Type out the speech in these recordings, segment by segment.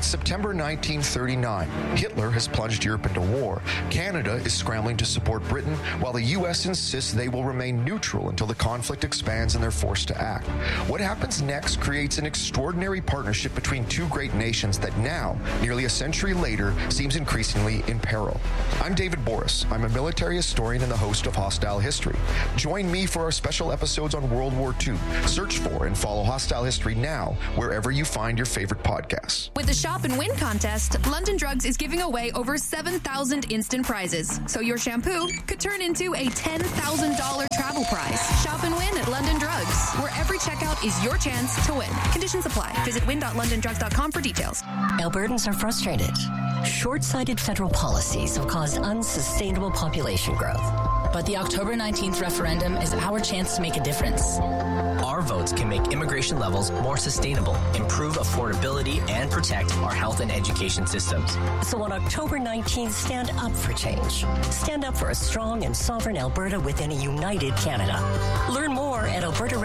September 1939. Hitler has plunged Europe into war. Canada is scrambling to support Britain, while the U.S. insists they will remain neutral until the conflict expands and they're forced to act. What happens next creates an extraordinary partnership between two great nations that now, nearly a century later, seems increasingly in peril. I'm David Boris. I'm a military historian and the host of Hostile History. Join me for our special episodes on World War II. Search for and follow Hostile History now, wherever you find your favorite podcasts. With the Shop and Win contest, London Drugs is giving away over 7,000 instant prizes. So your shampoo could turn into a $10,000 travel prize. Shop and win at London Drugs, where every checkout is your chance to win. Conditions apply. Visit win.londondrugs.com for details. Albertans are frustrated. Short-sighted federal policies have caused unsustainable population growth. But the October 19th referendum is our chance to make a difference. Our votes can make immigration levels more sustainable, improve affordability, and protect our health and education systems. So on October 19th, stand up for change. Stand up for a strong and sovereign Alberta within a united Canada. Learn more at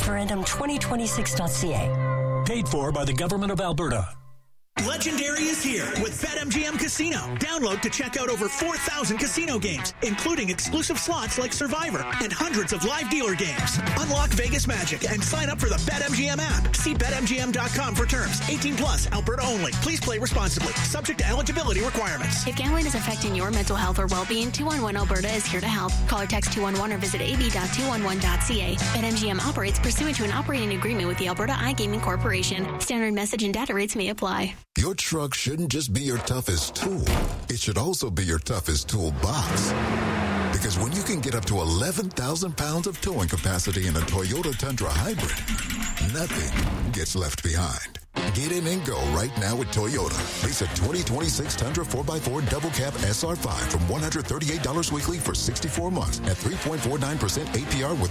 albertareferendum2026.ca. Paid for by the Government of Alberta. Legendary is here with BetMGM Casino. Download to check out over 4,000 casino games, including exclusive slots like Survivor and hundreds of live dealer games. Unlock Vegas magic and sign up for the BetMGM app. See BetMGM.com for terms. 18 plus, Alberta only. Please play responsibly. Subject to eligibility requirements. If gambling is affecting your mental health or well-being, 211 Alberta is here to help. Call or text 211 or visit ab.211.ca. BetMGM operates pursuant to an operating agreement with the Alberta iGaming Corporation. Standard message and data rates may apply. Your truck shouldn't just be your toughest tool. It should also be your toughest toolbox. Because when you can get up to 11,000 pounds of towing capacity in a Toyota Tundra Hybrid, nothing gets left behind. Get in and go right now with Toyota. Lease a 2026 Tundra 4x4 double cab SR5 from $138 weekly for 64 months at 3.49% APR with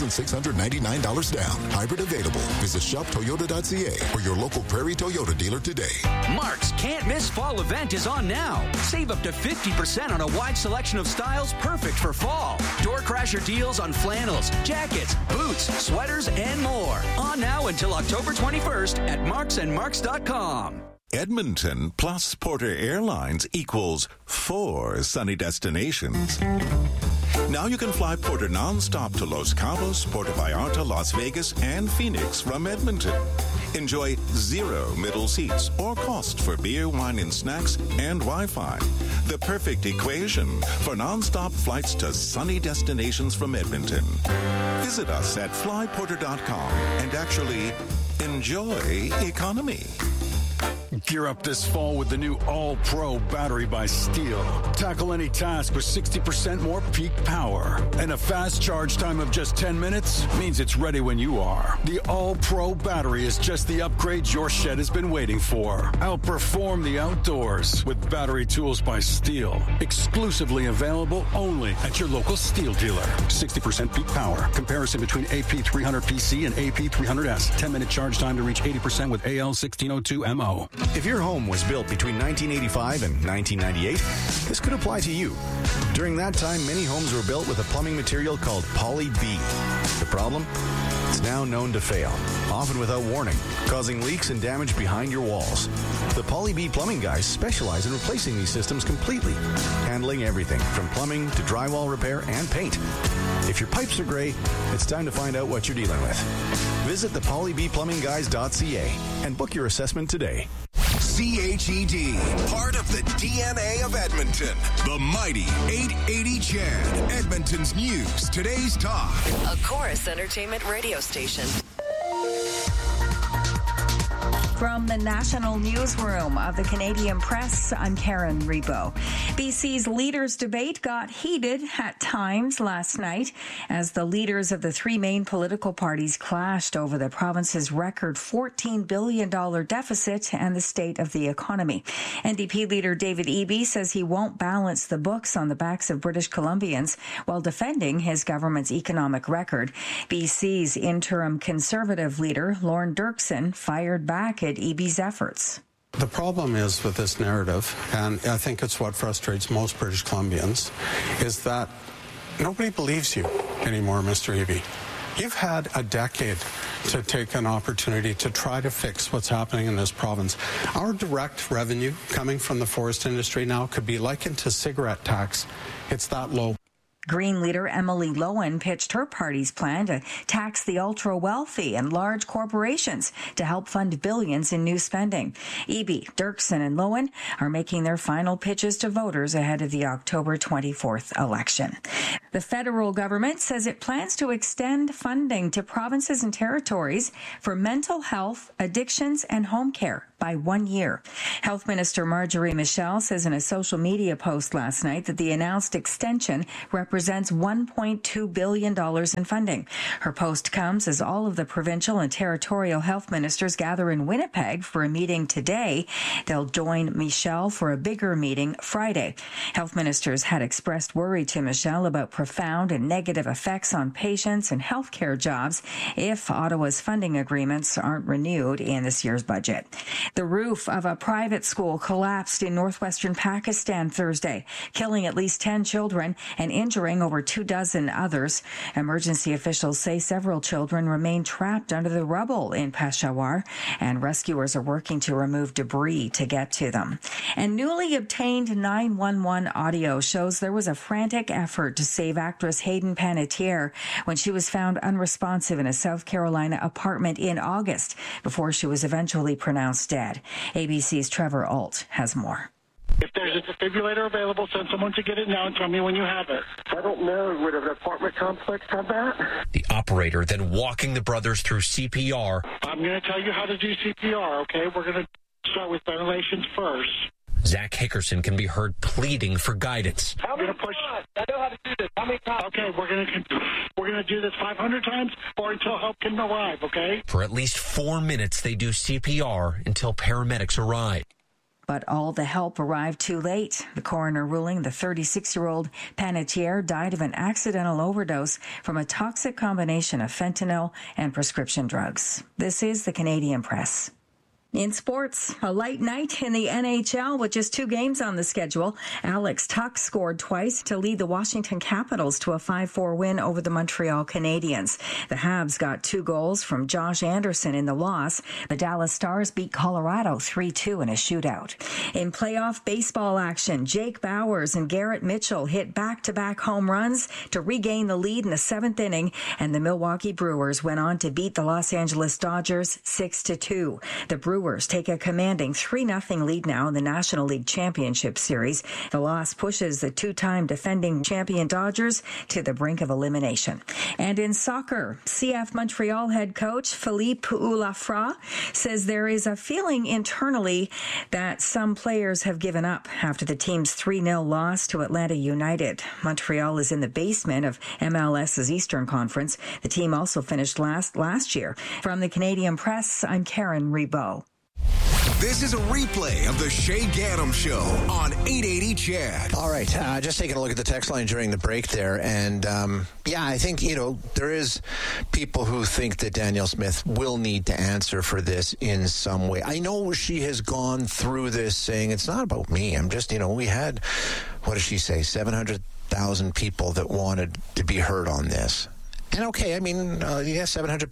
$8,699 down. Hybrid available. Visit shoptoyota.ca or your local Prairie Toyota dealer today. Mark's Can't Miss Fall event is on now. Save up to 50% on a wide selection of styles perfect for fall. Door crasher deals on flannels, jackets, boots, sweaters, and more. On now until October 21st at marksandmarks.com. Edmonton plus Porter Airlines equals 4 sunny destinations. Now you can fly Porter nonstop to Los Cabos, Puerto Vallarta, Las Vegas, and Phoenix from Edmonton. Enjoy 0 middle seats or cost for beer, wine, and snacks and Wi-Fi. The perfect equation for nonstop flights to sunny destinations from Edmonton. Visit us at flyporter.com and actually enjoy economy. Gear up this fall with the new All-Pro battery by Steel. Tackle any task with 60% more peak power. And a fast charge time of just 10 minutes means it's ready when you are. The All-Pro battery is just the upgrade your shed has been waiting for. Outperform the outdoors with battery tools by Steel. Exclusively available only at your local Steel dealer. 60% peak power. Comparison between AP300PC and AP300S. 10-minute charge time to reach 80% with AL1602MO. If your home was built between 1985 and 1998, this could apply to you. During that time, many homes were built with a plumbing material called Poly B. The problem? It's now known to fail, often without warning, causing leaks and damage behind your walls. The Poly B plumbing guys specialize in replacing these systems completely, handling everything from plumbing to drywall repair and paint. If your pipes are gray, it's time to find out what you're dealing with. Visit the polybplumbingguys.ca and book your assessment today. CHED, part of the DNA of Edmonton. The mighty 880 CHED, Edmonton's news, today's talk. A Chorus Entertainment radio station. From the National Newsroom of the Canadian Press, I'm Karen Rebo. BC's leaders' debate got heated at times last night as the leaders of the three main political parties clashed over the province's record $14 billion deficit and the state of the economy. NDP leader David Eby says he won't balance the books on the backs of British Columbians while defending his government's economic record. BC's interim Conservative leader, Lorne Dirksen, fired back at Eby's efforts. The problem is with this narrative, and I think it's what frustrates most British Columbians, is that nobody believes you anymore, Mr. Eby. You've had a decade to take an opportunity to try to fix what's happening in this province. Our direct revenue coming from the forest industry now could be likened to cigarette tax. It's that low. Green leader Emily Lowen pitched her party's plan to tax the ultra-wealthy and large corporations to help fund billions in new spending. Eby, Dirksen, and Lowen are making their final pitches to voters ahead of the October 24th election. The federal government says it plans to extend funding to provinces and territories for mental health, addictions, and home care by 1 year. Health Minister Marjorie Michel says in a social media post last night that the announced extension represents $1.2 billion in funding. Her post comes as all of the provincial and territorial health ministers gather in Winnipeg for a meeting today. They'll join Michel for a bigger meeting Friday. Health ministers had expressed worry to Michel about profound and negative effects on patients and healthcare jobs if Ottawa's funding agreements aren't renewed in this year's budget. The roof of a private school collapsed in northwestern Pakistan Thursday, killing at least 10 children and injuring over 24 others. Emergency officials say several children remain trapped under the rubble in Peshawar, and rescuers are working to remove debris to get to them. And newly obtained 911 audio shows there was a frantic effort to save actress Hayden Panettiere when she was found unresponsive in a South Carolina apartment in August before she was eventually pronounced dead. ABC's Trevor Ault has more. If there's a defibrillator available, send someone to get it now and tell me when you have it. I don't know. Would an apartment complex have that? The operator then walking the brothers through CPR. I'm going to tell you how to do CPR, okay? We're going to start with ventilations first. Zach Hickerson can be heard pleading for guidance. How many times? I know how to do this. How many times? Okay, we're going to do this 500 times or until help can arrive, okay? For at least 4 minutes, they do CPR until paramedics arrive. But all the help arrived too late. The coroner ruling the 36-year-old Panettiere died of an accidental overdose from a toxic combination of fentanyl and prescription drugs. This is the Canadian Press. In sports, a light night in the NHL with just 2 games on the schedule. Alex Tuch scored twice to lead the Washington Capitals to a 5-4 win over the Montreal Canadiens. The Habs got 2 goals from Josh Anderson in the loss. The Dallas Stars beat Colorado 3-2 in a shootout. In playoff baseball action, Jake Bauers and Garrett Mitchell hit back-to-back home runs to regain the lead in the 7th inning, and the Milwaukee Brewers went on to beat the Los Angeles Dodgers 6-2. The Brewers take a commanding 3-0 lead now in the National League Championship Series. The loss pushes the 2-time defending champion Dodgers to the brink of elimination. And in soccer, CF Montreal head coach Philippe Ulafra says there is a feeling internally that some players have given up after the team's 3-0 loss to Atlanta United. Montreal is in the basement of MLS's Eastern Conference. The team also finished last year. From the Canadian Press, I'm Karen Rebo. This is a replay of the Shay Gaddam Show on 880 CHED. All right, just taking a look at the text line during the break there. And, I think, there is people who think that Danielle Smith will need to answer for this in some way. I know she has gone through this saying, it's not about me. I'm just, we had, what does she say, 700,000 people that wanted to be heard on this. And okay, 700,000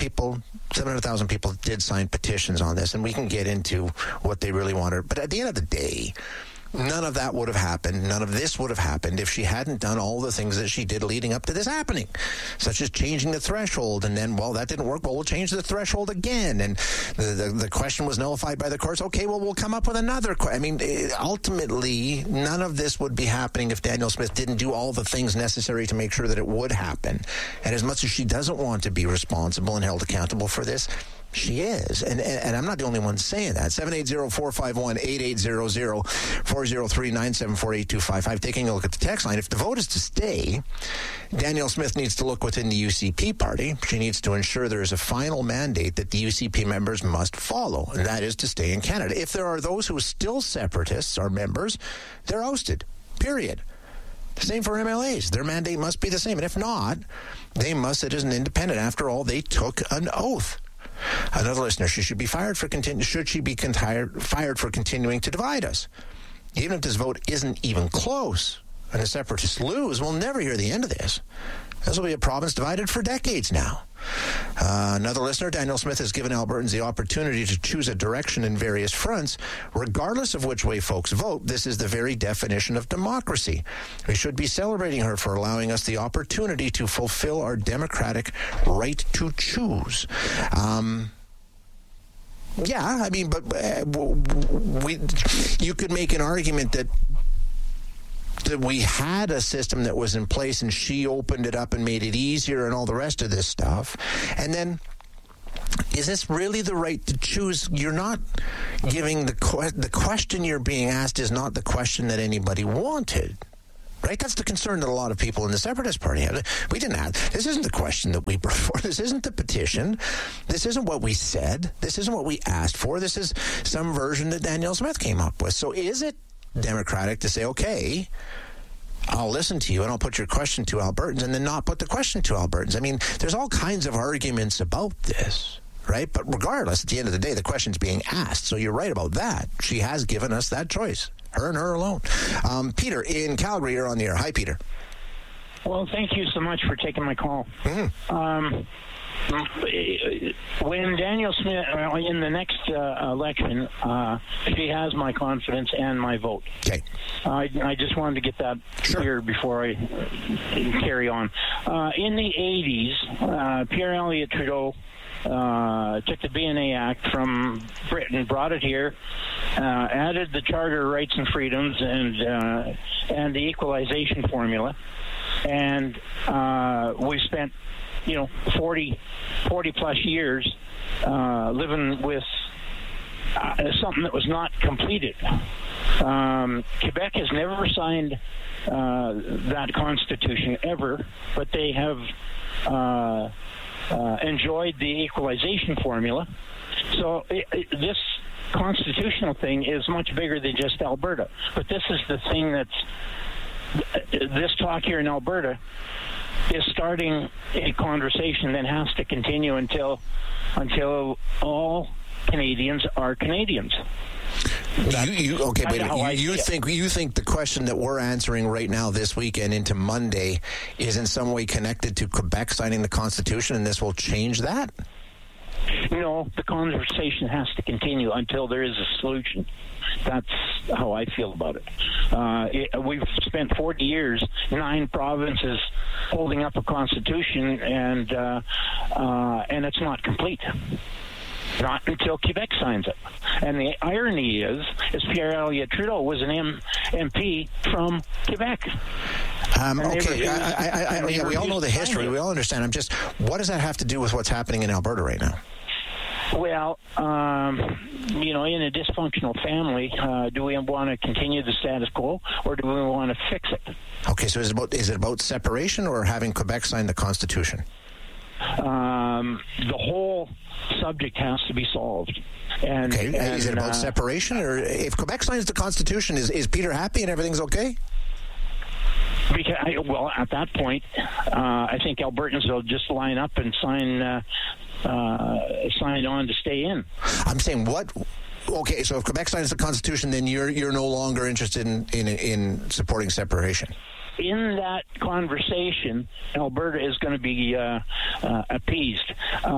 people did sign petitions on this, and we can get into what they really wanted. But at the end of the day, none of that would have happened. None of this would have happened if she hadn't done all the things that she did leading up to this happening, such as changing the threshold. And then, that didn't work. Well, we'll change the threshold again. And the question was nullified by the courts. Okay, well, we'll come up with another question. Ultimately, none of this would be happening if Danielle Smith didn't do all the things necessary to make sure that it would happen. And as much as she doesn't want to be responsible and held accountable for this, she is. And I'm not the only one saying that. 780-451-8800, 403-974-8255. Taking a look at the text line. If the vote is to stay, Danielle Smith needs to look within the UCP party. She needs to ensure there is a final mandate that the UCP members must follow, and that is to stay in Canada. If there are those who are still separatists or members, they're ousted. Period. The same for MLAs. Their mandate must be the same. And if not, they must sit as an independent. After all, they took an oath. Another listener, should she be fired for continuing to divide us? Even if this vote isn't even close and the separatists lose, we'll never hear the end of this. This will be a province divided for decades now. Another listener, Danielle Smith, has given Albertans the opportunity to choose a direction in various fronts. Regardless of which way folks vote, this is the very definition of democracy. We should be celebrating her for allowing us the opportunity to fulfill our democratic right to choose. Yeah, I mean, but you could make an argument that we had a system that was in place and she opened it up and made it easier and all the rest of this stuff. And then, is this really the right to choose? You're not giving the question you're being asked is not the question that anybody wanted. Right? That's the concern that a lot of people in the Separatist Party have. We didn't have. This isn't the question that we brought forth. This isn't the petition. This isn't what we said. This isn't what we asked for. This is some version that Danielle Smith came up with. So is it democratic to say, okay, I'll listen to you and I'll put your question to Albertans and then not put the question to Albertans? I mean, there's all kinds of arguments about this, right? But regardless, at the end of the day, the question's being asked. So you're right about that. She has given us that choice. Her and her alone. Peter in Calgary, you're on the air. Hi, Peter. Well, thank you so much for taking my call. Mm-hmm. When Danielle Smith, in the next election, she has my confidence and my vote. Okay. I just wanted to get that clear before I carry on. In the 80s, Pierre Elliott Trudeau took the BNA Act from Britain, brought it here, added the Charter of Rights and Freedoms and the equalization formula, and we spent 40 plus years living with something that was not completed. Quebec has never signed that constitution ever, but they have enjoyed the equalization formula. So this constitutional thing is much bigger than just Alberta. But this is the thing this talk here in Alberta is starting a conversation that has to continue until all Canadians are Canadians. You think the question that we're answering right now this weekend into Monday is in some way connected to Quebec signing the Constitution, and this will change that? No, the conversation has to continue until there is a solution. That's how I feel about it. We've spent 40 years, 9 provinces holding up a constitution, and it's not complete. Not until Quebec signs it. And the irony is Pierre Elliott Trudeau was an MP from Quebec. We all know the history. We all understand. What does that have to do with what's happening in Alberta right now? Well, in a dysfunctional family, do we want to continue the status quo or do we want to fix it? Okay, so is it about separation or having Quebec sign the Constitution? The whole subject has to be solved. Is it about separation, or if Quebec signs the Constitution, is Peter happy and everything's okay? Because at that point, I think Albertans will just line up and sign on to stay in. I'm saying what? Okay, so if Quebec signs the Constitution, then you're no longer interested in supporting separation. In that conversation, Alberta is going to be appeased.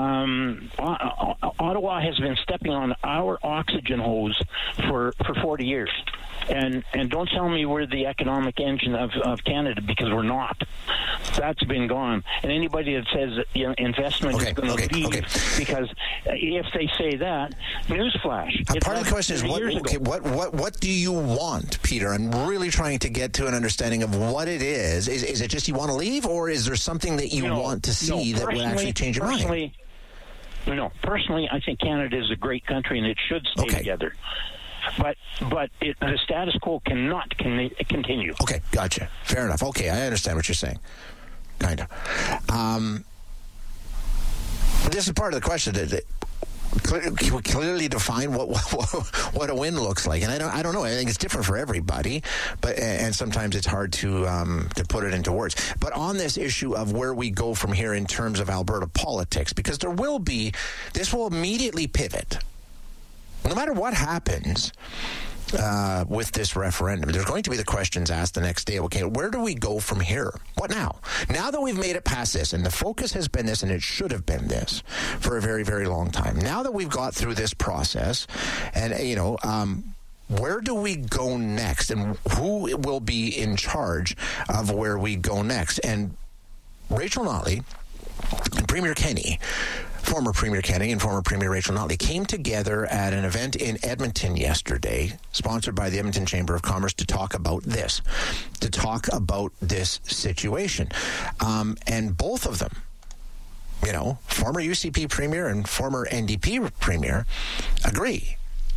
Ottawa has been stepping on our oxygen hose for 40 years. And don't tell me we're the economic engine of Canada, because we're not. That's been gone. And anybody that says that investment is going to leave, because if they say that, newsflash. Part of the question is what do you want, Peter? I'm really trying to get to an understanding of what it is. Is it just you want to leave, or is there something that you want to see that would actually change your mind? No, personally, I think Canada is a great country and it should stay together. But the status quo cannot continue. Okay, gotcha. Fair enough. Okay, I understand what you're saying. Kind of. This is part of the question. Clearly define what a win looks like, and I don't know. I think it's different for everybody, and sometimes it's hard to put it into words. But on this issue of where we go from here in terms of Alberta politics, because this will immediately pivot. No matter what happens, with this referendum. There's going to be the questions asked the next day. Okay, where do we go from here? What now? Now that we've made it past this, and the focus has been this, and it should have been this for a very, very long time. Now that we've got through this process, and, where do we go next, and who will be in charge of where we go next? And Rachel Notley and Premier Kenney, former Premier Kenney and former Premier Rachel Notley, came together at an event in Edmonton yesterday, sponsored by the Edmonton Chamber of Commerce, to talk about this situation. And both of them, former UCP Premier and former NDP Premier, agree.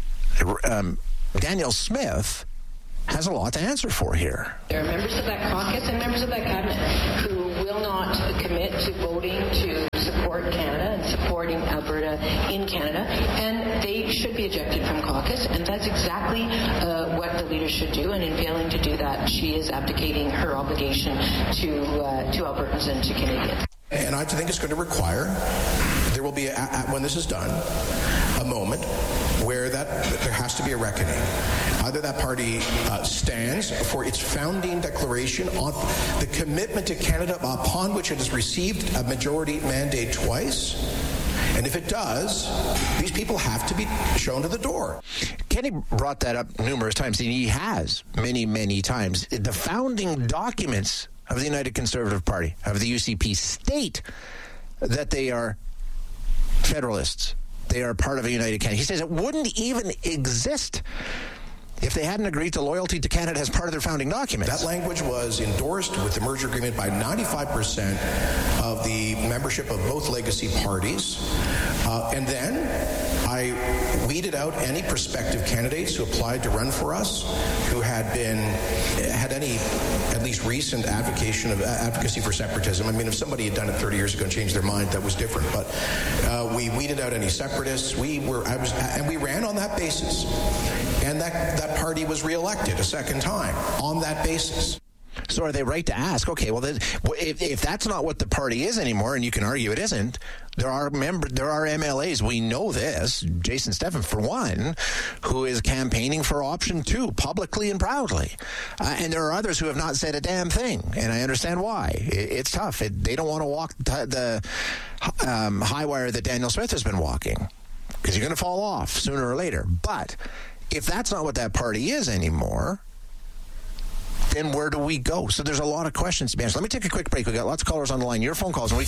Danielle Smith has a lot to answer for here. There are members of that caucus and members of that cabinet who will not commit to voting to support Canada and supporting Alberta in Canada, and they should be ejected from caucus, and that's exactly what the leader should do, and in failing to do that, she is abdicating her obligation to Albertans and to Canadians. And I think it's going to require, there will be, when this is done, a moment where there has to be a reckoning. Either that party stands for its founding declaration on the commitment to Canada upon which it has received a majority mandate twice, and if it does, these people have to be shown to the door. Kenny brought that up numerous times, and he has many, many times. The founding documents of the United Conservative Party, of the UCP, state that they are Federalists. They are part of a united Canada. He says it wouldn't even exist if they hadn't agreed to loyalty to Canada as part of their founding documents. That language was endorsed with the merger agreement by 95% of the membership of both legacy parties. And then I weeded out any prospective candidates who applied to run for us, who had any at least recent advocacy for separatism. I mean, if somebody had done it 30 years ago and changed their mind, that was different. But we weeded out any separatists. And we ran on that basis. And that party was reelected a second time on that basis. So are they right to ask, okay, well, if that's not what the party is anymore, and you can argue it isn't, there are MLAs, we know this, Jason Steffen, for one, who is campaigning for option 2 publicly and proudly. And there are others who have not said a damn thing, and I understand why. It's tough. They don't want to walk the high wire that Danielle Smith has been walking, because you're going to fall off sooner or later. But if that's not what that party is anymore, then where do we go? So there's a lot of questions to be answered. Let me take a quick break. We've got lots of callers on the line. Your phone calls, and we